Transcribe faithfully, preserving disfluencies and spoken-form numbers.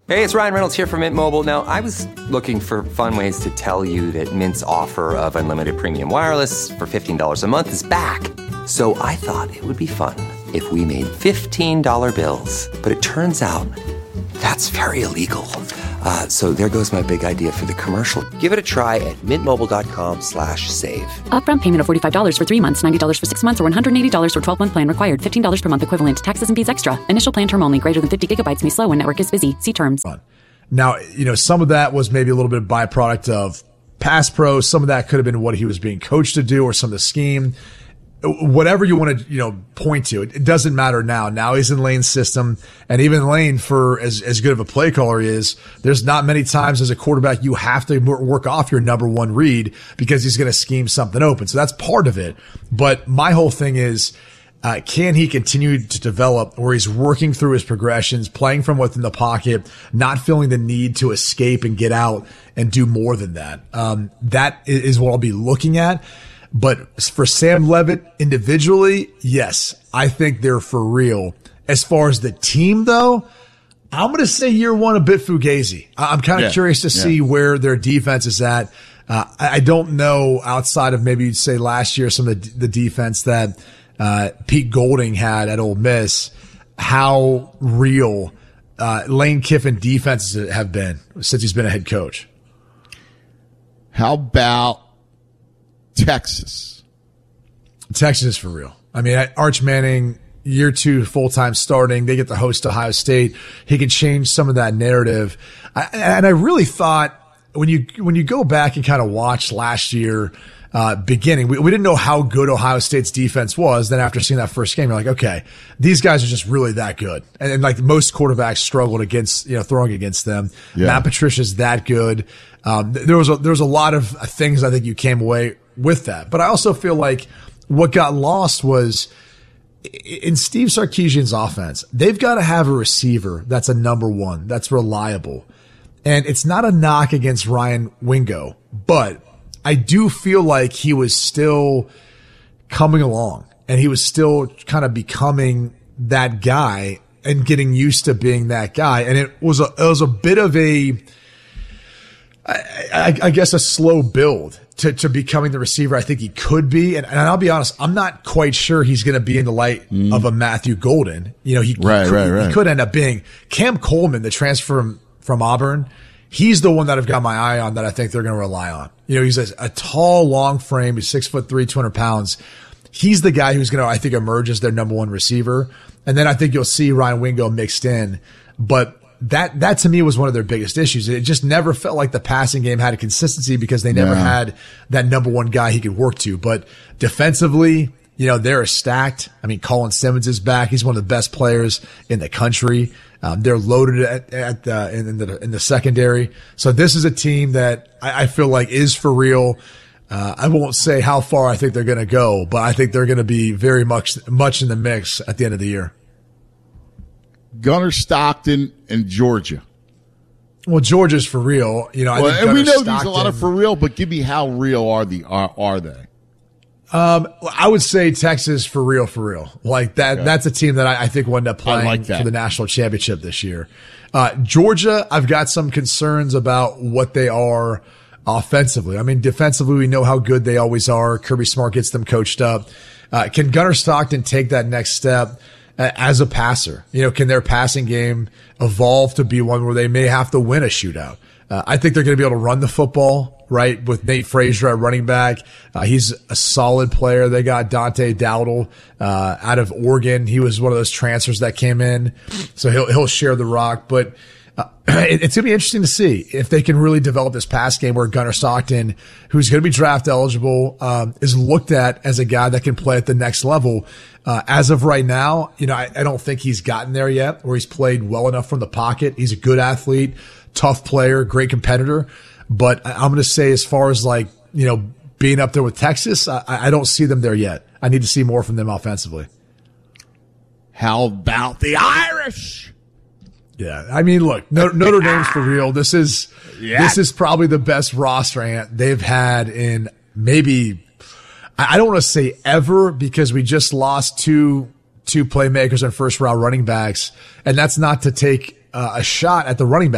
Hey, it's Ryan Reynolds here from Mint Mobile. Now, I was looking for fun ways to tell you that Mint's offer of unlimited premium wireless for fifteen dollars a month is back. So I thought it would be fun if we made fifteen dollar bills. But it turns out that's very illegal. Uh, so there goes my big idea for the commercial. Give it a try at mintmobile.com slash save. Upfront payment of forty-five dollars for three months, ninety dollars for six months, or one hundred eighty dollars for twelve-month plan required. fifteen dollars per month equivalent. Taxes and fees extra. Initial plan term only. Greater than fifty gigabytes may slow when network is busy. See terms. Now, you know, some of that was maybe a little bit of byproduct of pass pro. Some of that could have been what he was being coached to do or some of the scheme. Whatever you want to, you know, point to, it, it doesn't matter now. Now he's in Lane's system, and even Lane, for as, as good of a play caller he is, there's not many times as a quarterback you have to work off your number one read because he's going to scheme something open. So that's part of it. But my whole thing is, uh, can he continue to develop where he's working through his progressions, playing from within the pocket, not feeling the need to escape and get out and do more than that? Um, that is what I'll be looking at. But for Sam Levitt individually, yes, I think they're for real. As far as the team, though, I'm going to say year one a bit fugazi. I'm kind of yeah, curious to yeah. see where their defense is at. Uh, I don't know outside of maybe you'd say last year some of the, the defense that uh, Pete Golding had at Ole Miss, how real uh, Lane Kiffin defenses have been since he's been a head coach. How about Texas? Texas is for real. I mean, Arch Manning, year two full-time starting. They get to host Ohio State. He can change some of that narrative. I, and I really thought when you, when you go back and kind of watch last year, uh, beginning, we, we didn't know how good Ohio State's defense was. Then after seeing that first game, you're like, okay, these guys are just really that good. And, and like most quarterbacks struggled against, you know, throwing against them. Yeah. Matt Patricia's that good. Um, there was a, there was a lot of things I think you came away with that. But I also feel like what got lost was in Steve Sarkisian's offense, they've got to have a receiver that's a number one, that's reliable. And it's not a knock against Ryan Wingo, but I do feel like he was still coming along and he was still kind of becoming that guy and getting used to being that guy. And it was a, it was a bit of a, I, I, I guess a slow build to, to becoming the receiver I think he could be. And, and I'll be honest, I'm not quite sure he's going to be in the light mm. of a Matthew Golden. You know, he, right, he, could, right, right. he could end up being Cam Coleman, the transfer from, from Auburn. He's the one that I've got my eye on that I think they're going to rely on. You know, he's a, a tall, long frame. He's six foot three, two hundred pounds. He's the guy who's going to, I think, emerge as their number one receiver. And then I think you'll see Ryan Wingo mixed in. But that, that to me was one of their biggest issues. It just never felt like the passing game had a consistency because they never yeah. had that number one guy he could work to. But defensively, you know, they're stacked. I mean, Colin Simmons is back. He's one of the best players in the country. Um, they're loaded at, at the, in the, in the secondary. So this is a team that I, I feel like is for real. Uh, I won't say how far I think they're going to go, but I think they're going to be very much, much in the mix at the end of the year. Gunnar Stockton and Georgia. Well, Georgia's for real. You know, I well, think and Gunnar we know Stockton, these a lot of for real, but give me how real are the are, are they? Um, I would say Texas for real, for real. Like that, okay. That's a team that I, I think will end up playing like for the national championship this year. Uh, Georgia, I've got some concerns about what they are offensively. I mean, defensively, we know how good they always are. Kirby Smart gets them coached up. Uh, can Gunnar Stockton take that next step uh, as a passer? You know, can their passing game evolve to be one where they may have to win a shootout? Uh, I think they're going to be able to run the football, right, with Nate Frazier at running back. Uh, he's a solid player. They got Dante Dowdle uh, out of Oregon. He was one of those transfers that came in, so he'll he'll share the rock. But uh, it, it's going to be interesting to see if they can really develop this pass game where Gunnar Stockton, who's going to be draft eligible, um, is looked at as a guy that can play at the next level. Uh, as of right now, you know, I, I don't think he's gotten there yet where he's played well enough from the pocket. He's a good athlete, tough player, great competitor. But I'm going to say as far as like, you know, being up there with Texas, I, I don't see them there yet. I need to see more from them offensively. How about the Irish? Yeah. I mean, look, Notre Dame's for real. This is, yeah. this is probably the best roster they've had in maybe, I don't want to say ever because we just lost two, two playmakers and first round running backs. And that's not to take uh, a shot at the running back.